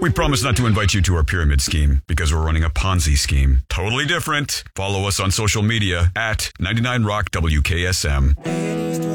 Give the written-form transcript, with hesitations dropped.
We promise not to invite you to our pyramid scheme because we're running a Ponzi scheme. Totally different. Follow us on social media at 99 Rock WKSM.